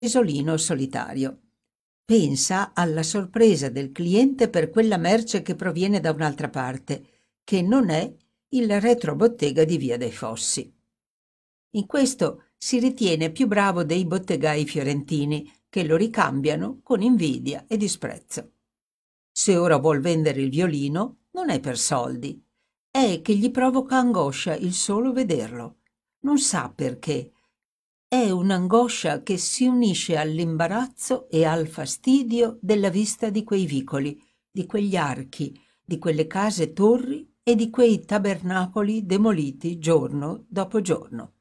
cesolino solitario. Pensa alla sorpresa del cliente per quella merce che proviene da un'altra parte, che non è il retrobottega di Via dei Fossi. In questo si ritiene più bravo dei bottegai fiorentini, che lo ricambiano con invidia e disprezzo. Se ora vuol vendere il violino, non è per soldi, è che gli provoca angoscia il solo vederlo. Non sa perché. È un'angoscia che si unisce all'imbarazzo e al fastidio della vista di quei vicoli, di quegli archi, di quelle case torri e di quei tabernacoli demoliti giorno dopo giorno.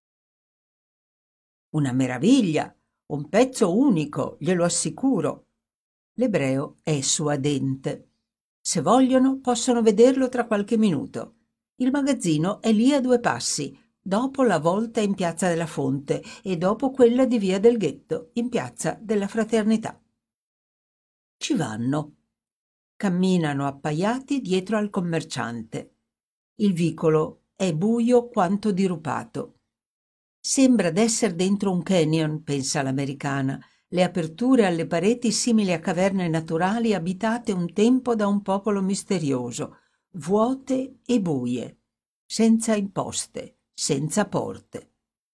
Una meraviglia, un pezzo unico, glielo assicuro. L'ebreo è suadente. Se vogliono, possono vederlo tra qualche minuto. Il magazzino è lì a 2 passi, dopo la volta in Piazza della Fonte e dopo quella di Via del Ghetto, in Piazza della Fraternità. Ci vanno. Camminano appaiati dietro al commerciante. Il vicolo è buio quanto dirupato. Sembra d'esser dentro un canyon, pensa l'americana, le aperture alle pareti simili a caverne naturali abitate un tempo da un popolo misterioso, vuote e buie, senza imposte, senza porte.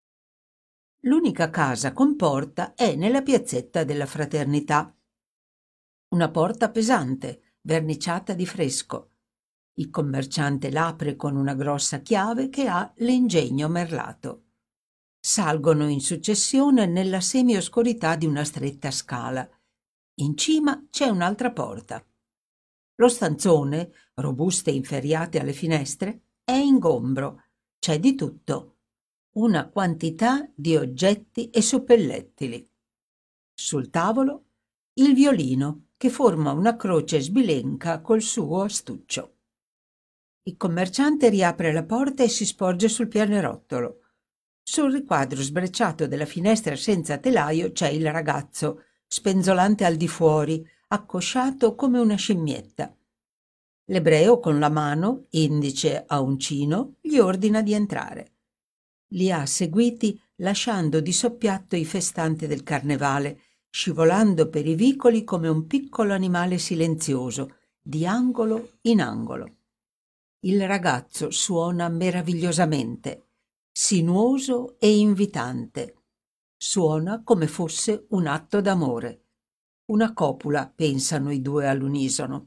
L'unica casa con porta è nella piazzetta della Fraternità. Una porta pesante, verniciata di fresco. Il commerciante l'apre con una grossa chiave che ha l'ingegno merlato. Salgono in successione nella semioscurità di una stretta scala. In cima c'è un'altra porta. Lo stanzone, robuste inferriate alle finestre, è ingombro. C'è di tutto. Una quantità di oggetti e suppellettili. Sul tavolo il violino che forma una croce sbilenca col suo astuccio. Il commerciante riapre la porta e si sporge sul pianerottolo. Sul riquadro sbrecciato della finestra senza telaio c'è il ragazzo, spenzolante al di fuori, accosciato come una scimmietta. L'ebreo con la mano, indice a uncino, gli ordina di entrare. Li ha seguiti lasciando di soppiatto i festanti del carnevale, scivolando per i vicoli come un piccolo animale silenzioso, di angolo in angolo. Il ragazzo suona meravigliosamente, sinuoso e invitante. Suona come fosse un atto d'amore. Una copula, pensano i due all'unisono.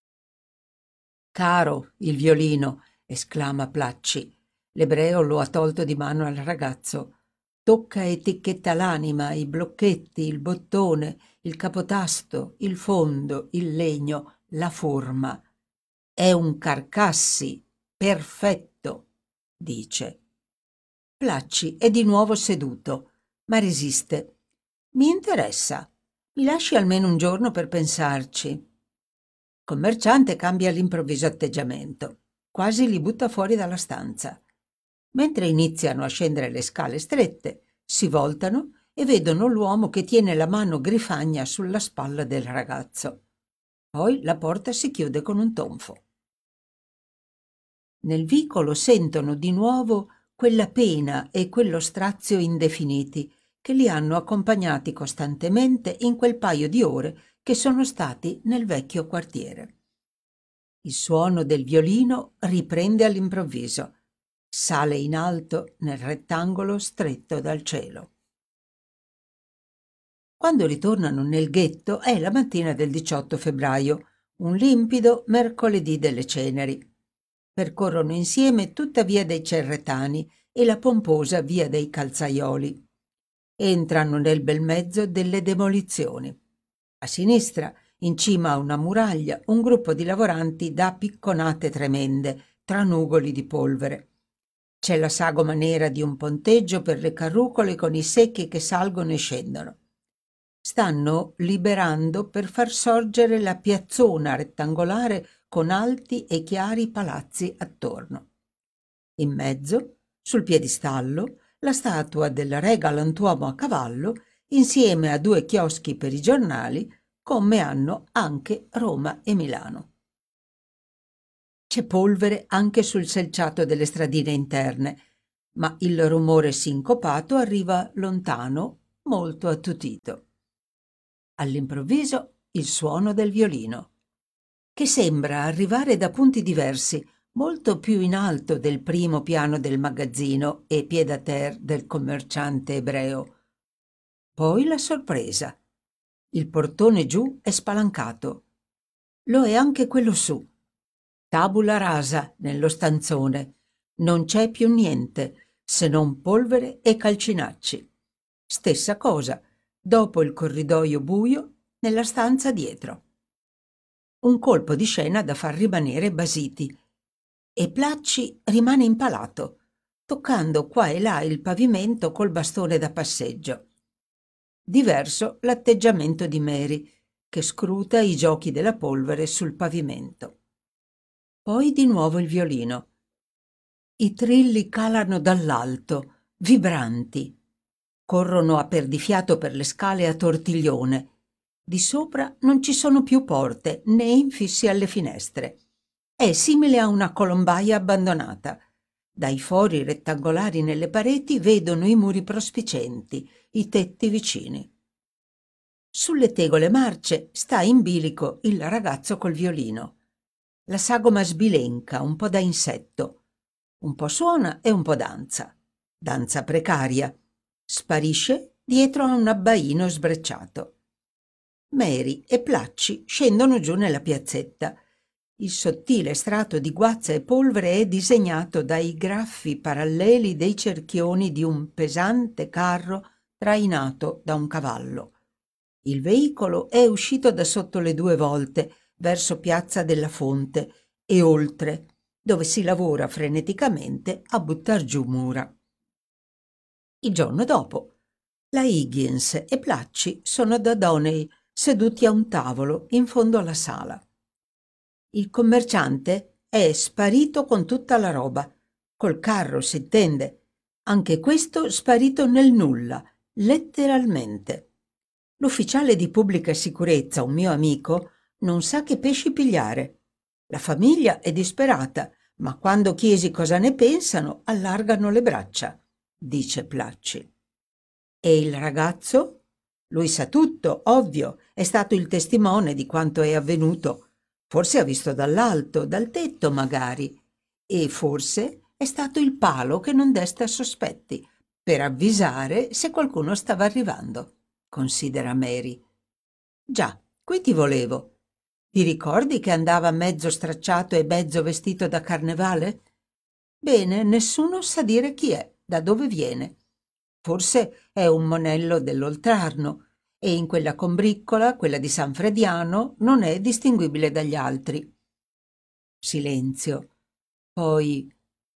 Caro il violino, esclama Placci. L'ebreo lo ha tolto di mano al ragazzo. Tocca e ticchetta l'anima, i blocchetti, il bottone, il capotasto, il fondo, il legno, la forma. È un Carcassi, perfetto, dice. Placci è di nuovo seduto, ma resiste. Mi interessa. Mi lasci almeno un giorno per pensarci. Il commerciante cambia all'improvviso atteggiamento. Quasi li butta fuori dalla stanza. Mentre iniziano a scendere le scale strette, si voltano e vedono l'uomo che tiene la mano grifagna sulla spalla del ragazzo. Poi la porta si chiude con un tonfo. Nel vicolo sentono di nuovo quella pena e quello strazio indefiniti che li hanno accompagnati costantemente in quel paio di ore che sono stati nel vecchio quartiere. Il suono del violino riprende all'improvviso, sale in alto nel rettangolo stretto dal cielo. Quando ritornano nel ghetto è la mattina del 18 febbraio, un limpido mercoledì delle ceneri. Percorrono insieme tutta via dei Cerretani e la pomposa via dei Calzaioli. Entrano nel bel mezzo delle demolizioni. A sinistra, in cima a una muraglia, un gruppo di lavoranti dà picconate tremende tra nugoli di polvere. C'è la sagoma nera di un ponteggio per le carrucole con i secchi che salgono e scendono. Stanno liberando per far sorgere la piazzona rettangolare con alti e chiari palazzi attorno. In mezzo, sul piedistallo, la statua del re galantuomo a cavallo, insieme a 2 chioschi per i giornali, come hanno anche Roma e Milano. C'è polvere anche sul selciato delle stradine interne, ma il rumore sincopato arriva lontano molto attutito. All'improvviso il suono del violino, che sembra arrivare da punti diversi, molto più in alto del primo piano del magazzino e pied-à-terre del commerciante ebreo. Poi la sorpresa. Il portone giù è spalancato. Lo è anche quello su. Tabula rasa nello stanzone. Non c'è più niente, se non polvere e calcinacci. Stessa cosa, dopo il corridoio buio, nella stanza dietro. Un colpo di scena da far rimanere basiti. E Placci rimane impalato, toccando qua e là il pavimento col bastone da passeggio. Diverso l'atteggiamento di Mary, che scruta i giochi della polvere sul pavimento. Poi di nuovo il violino. I trilli calano dall'alto, vibranti. Corrono a perdifiato per le scale a tortiglione. Di sopra non ci sono più porte né infissi alle finestre. È simile a una colombaia abbandonata. Dai fori rettangolari nelle pareti vedono i muri prospicenti, i tetti vicini. Sulle tegole marce sta in bilico il ragazzo col violino. La sagoma sbilenca, un po' da insetto. Un po' suona e un po' danza. Danza precaria. Sparisce dietro a un abbaino sbrecciato. Mary e Placci scendono giù nella piazzetta. Il sottile strato di guazza e polvere è disegnato dai graffi paralleli dei cerchioni di un pesante carro trainato da un cavallo. Il veicolo è uscito da sotto le 2 volte verso Piazza della Fonte e oltre, dove si lavora freneticamente a buttar giù mura. Il giorno dopo, la Higgins e Placci sono da Doney, seduti a un tavolo in fondo alla sala. Il commerciante è sparito con tutta la roba, col carro si intende, anche questo sparito nel nulla, letteralmente. L'ufficiale di pubblica sicurezza, un mio amico, non sa che pesci pigliare. La famiglia è disperata, ma quando chiesi cosa ne pensano, allargano le braccia, dice Placci. E il ragazzo? Lui sa tutto, ovvio, è stato il testimone di quanto è avvenuto. Forse ha visto dall'alto, dal tetto magari. E forse è stato il palo che non desta sospetti, per avvisare se qualcuno stava arrivando, considera Mary. Già, qui ti volevo. Ti ricordi che andava mezzo stracciato e mezzo vestito da carnevale? Bene, nessuno sa dire chi è, da dove viene. Forse è un monello dell'Oltrarno e in quella combriccola, quella di San Frediano, non è distinguibile dagli altri. Silenzio. Poi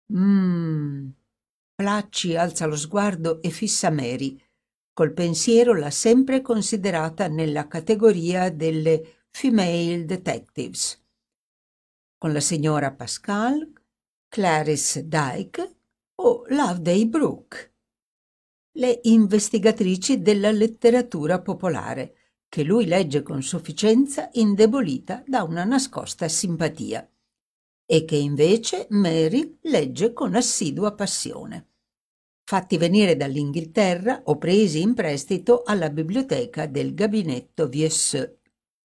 Placci alza lo sguardo e fissa Mary. Col pensiero l'ha sempre considerata nella categoria delle female detectives. Con la signora Pascal, Clarice Dyke o Loveday Brooke, le investigatrici della letteratura popolare, che lui legge con sufficienza indebolita da una nascosta simpatia, e che invece Mary legge con assidua passione. Fatti venire dall'Inghilterra o presi in prestito alla biblioteca del gabinetto Viesseux.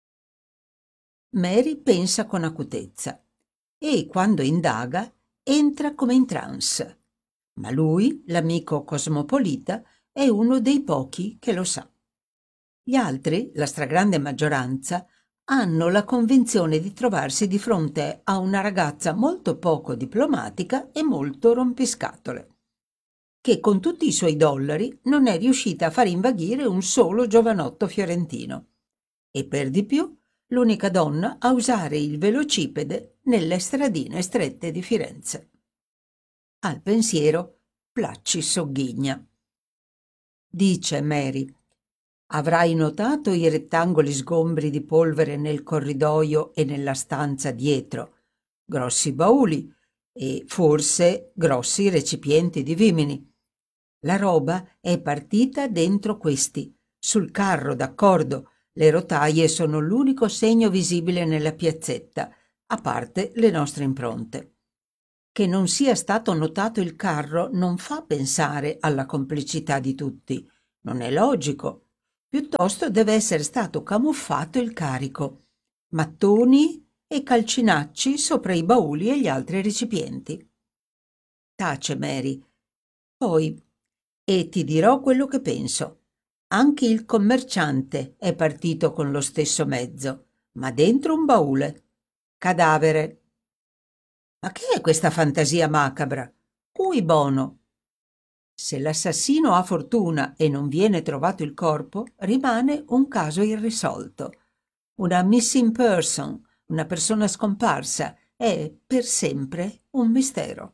Mary pensa con acutezza e, quando indaga, entra come in trance. Ma lui, l'amico cosmopolita, è uno dei pochi che lo sa. Gli altri, la stragrande maggioranza, hanno la convinzione di trovarsi di fronte a una ragazza molto poco diplomatica e molto rompiscatole, che con tutti i suoi dollari non è riuscita a far invaghire un solo giovanotto fiorentino, e per di più l'unica donna a usare il velocipede nelle stradine strette di Firenze. Al pensiero Placci sogghigna. Dice Mary: avrai notato i rettangoli sgombri di polvere nel corridoio e nella stanza dietro, grossi bauli e forse grossi recipienti di vimini. La roba è partita dentro questi, sul carro, d'accordo. Le rotaie sono l'unico segno visibile nella piazzetta, a parte le nostre impronte. Che non sia stato notato il carro non fa pensare alla complicità di tutti, Non è logico. Piuttosto deve essere stato camuffato il carico. Mattoni e calcinacci sopra i bauli e gli altri recipienti. Tace Mary. Poi, e ti dirò quello che penso. Anche il commerciante è partito con lo stesso mezzo, ma dentro un baule. Cadavere. Ma che è questa fantasia macabra? Cui bono? Se l'assassino ha fortuna e non viene trovato il corpo, rimane un caso irrisolto. Una missing person, una persona scomparsa, è per sempre un mistero.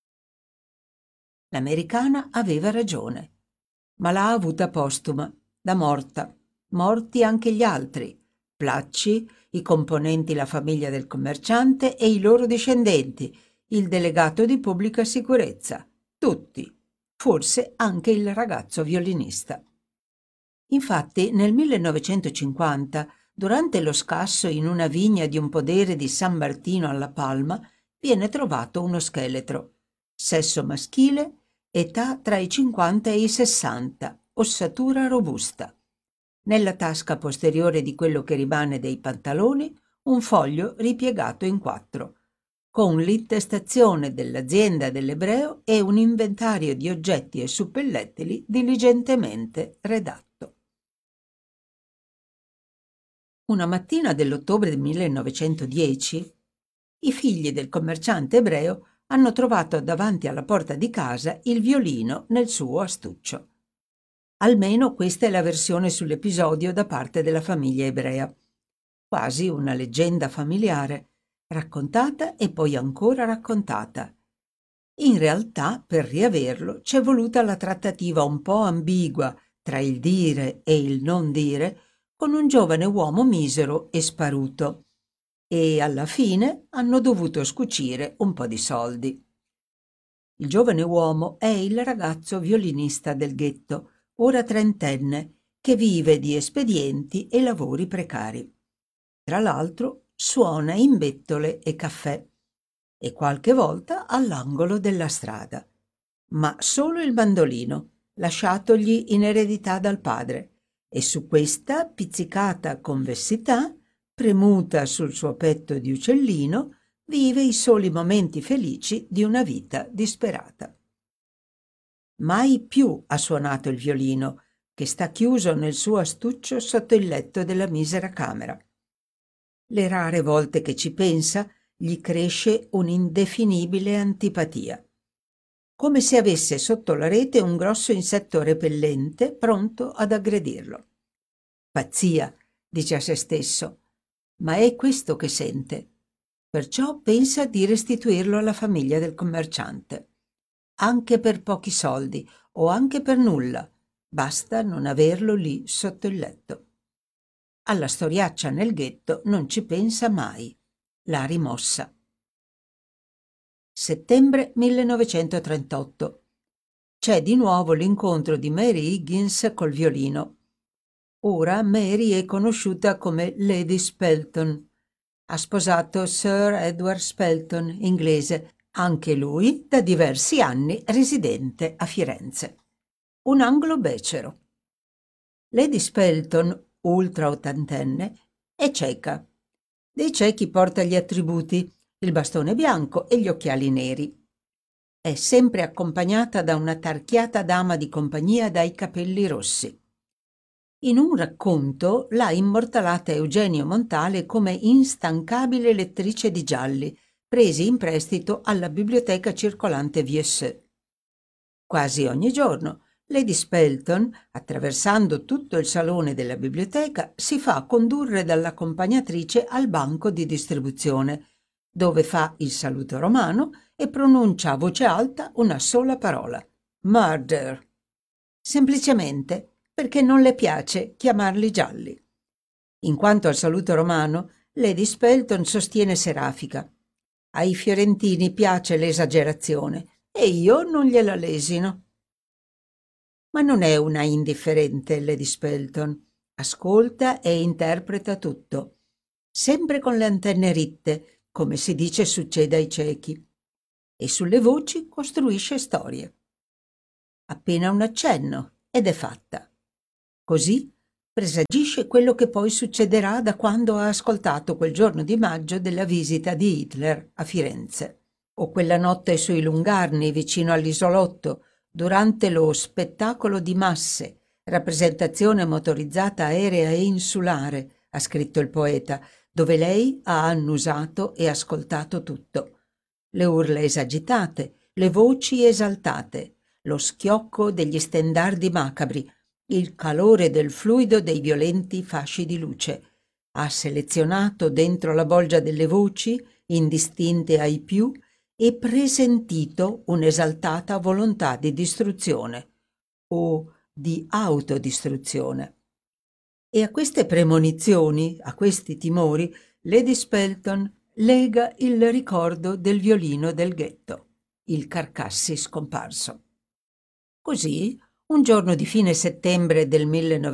L'americana aveva ragione, ma l'ha avuta postuma, da morta, morti anche gli altri, Placci, i componenti la famiglia del commerciante e i loro discendenti, il delegato di pubblica sicurezza, tutti, forse anche il ragazzo violinista. Infatti, nel 1950, durante lo scasso in una vigna di un podere di San Martino alla Palma, viene trovato uno scheletro. Sesso maschile, età tra i 50 e i 60, ossatura robusta. Nella tasca posteriore di quello che rimane dei pantaloni, un foglio ripiegato in 4, con l'intestazione dell'azienda dell'ebreo e un inventario di oggetti e suppellettili diligentemente redatto. Una mattina dell'ottobre del 1910, i figli del commerciante ebreo hanno trovato davanti alla porta di casa il violino nel suo astuccio. Almeno questa è la versione sull'episodio da parte della famiglia ebrea. Quasi una leggenda familiare, raccontata e poi ancora raccontata. In realtà, per riaverlo, c'è voluta la trattativa un po' ambigua tra il dire e il non dire con un giovane uomo misero e sparuto, e alla fine hanno dovuto scucire un po' di soldi. Il giovane uomo è il ragazzo violinista del ghetto, ora trentenne, che vive di espedienti e lavori precari. Tra l'altro suona in bettole e caffè e qualche volta all'angolo della strada, ma solo il mandolino, lasciatogli in eredità dal padre, e su questa pizzicata convessità, premuta sul suo petto di uccellino, vive i soli momenti felici di una vita disperata. Mai più ha suonato il violino, che sta chiuso nel suo astuccio sotto il letto della misera camera. Le rare volte che ci pensa, gli cresce un'indefinibile antipatia, come se avesse sotto la rete un grosso insetto repellente pronto ad aggredirlo. Pazzia, dice a se stesso, ma è questo che sente. Perciò pensa di restituirlo alla famiglia del commerciante. Anche per pochi soldi o anche per nulla, basta non averlo lì sotto il letto. Alla storiaccia nel ghetto non ci pensa mai. L'ha rimossa. Settembre 1938. C'è di nuovo l'incontro di Mary Higgins col violino. Ora Mary è conosciuta come Lady Spelton. Ha sposato Sir Edward Spelton, inglese, anche lui da diversi anni residente a Firenze. Un anglo-becero. Lady Spelton, ultra ottantenne, è cieca. Dei ciechi porta gli attributi, il bastone bianco e gli occhiali neri. È sempre accompagnata da una tarchiata dama di compagnia dai capelli rossi. In un racconto l'ha immortalata Eugenio Montale come instancabile lettrice di gialli, presi in prestito alla biblioteca circolante Viesseux. Quasi ogni giorno Lady Spelton, attraversando tutto il salone della biblioteca, si fa condurre dall'accompagnatrice al banco di distribuzione, dove fa il saluto romano e pronuncia a voce alta una sola parola: murder. Semplicemente perché non le piace chiamarli gialli. In quanto al saluto romano, Lady Spelton sostiene Serafica. Ai fiorentini piace l'esagerazione e io non gliela lesino. Ma non è una indifferente Lady Spelton. Ascolta e interpreta tutto, sempre con le antenne ritte, come si dice succede ai ciechi, e sulle voci costruisce storie. Appena un accenno ed è fatta. Così presagisce quello che poi succederà da quando ha ascoltato quel giorno di maggio della visita di Hitler a Firenze, o quella notte sui Lungarni vicino all'isolotto, durante lo spettacolo di masse, rappresentazione motorizzata aerea e insulare, ha scritto il poeta, dove lei ha annusato e ascoltato tutto. Le urla esagitate, le voci esaltate, lo schiocco degli stendardi macabri, il calore del fluido dei violenti fasci di luce. Ha selezionato dentro la bolgia delle voci, indistinte ai più, e presentito un'esaltata volontà di distruzione o di autodistruzione. E a queste premonizioni, a questi timori, Lady Spelton lega il ricordo del violino del ghetto, il Carcassi scomparso. Così, un giorno di fine settembre del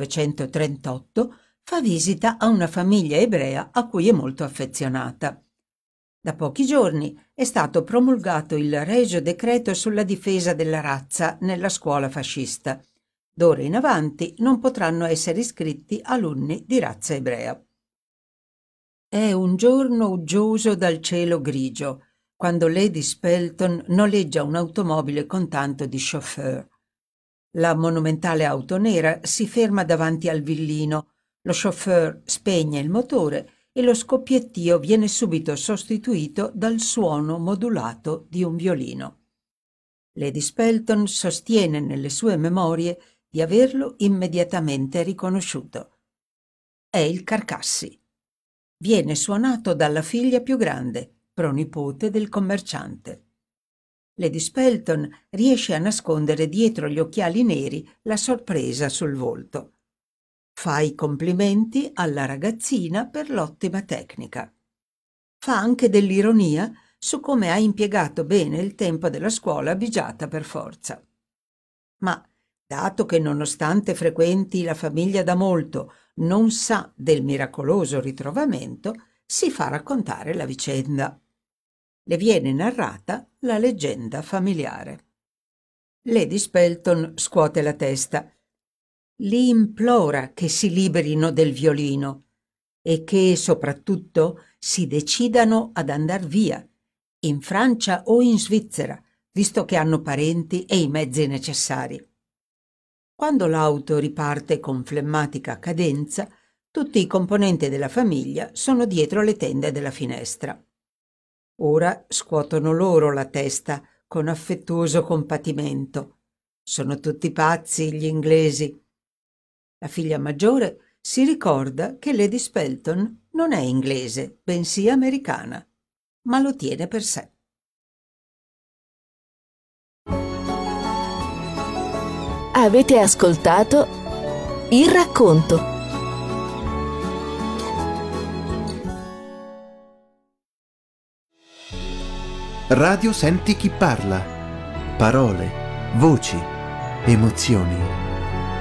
1938, fa visita a una famiglia ebrea a cui è molto affezionata. Da pochi giorni è stato promulgato il regio decreto sulla difesa della razza nella scuola fascista. D'ora in avanti non potranno essere iscritti alunni di razza ebrea. È un giorno uggioso dal cielo grigio, quando Lady Spelton noleggia un'automobile con tanto di chauffeur. La monumentale auto nera si ferma davanti al villino, lo chauffeur spegne il motore e lo scoppiettio viene subito sostituito dal suono modulato di un violino. Lady Spelton sostiene nelle sue memorie di averlo immediatamente riconosciuto. È il Carcassi. Viene suonato dalla figlia più grande, pronipote del commerciante. Lady Spelton riesce a nascondere dietro gli occhiali neri la sorpresa sul volto. Fa i complimenti alla ragazzina per l'ottima tecnica. Fa anche dell'ironia su come ha impiegato bene il tempo della scuola abigiata per forza. Ma, dato che nonostante frequenti la famiglia da molto, non sa del miracoloso ritrovamento, si fa raccontare la vicenda. Le viene narrata la leggenda familiare. Lady Spelton scuote la testa. Li implora che si liberino del violino e che, soprattutto, si decidano ad andar via, in Francia o in Svizzera, visto che hanno parenti e i mezzi necessari. Quando l'auto riparte con flemmatica cadenza, tutti i componenti della famiglia sono dietro le tende della finestra. Ora scuotono loro la testa con affettuoso compatimento. Sono tutti pazzi gli inglesi. La figlia maggiore si ricorda che Lady Spelton non è inglese, bensì americana, ma lo tiene per sé. Avete ascoltato Il racconto. Radio Senti chi parla. Parole, voci, emozioni.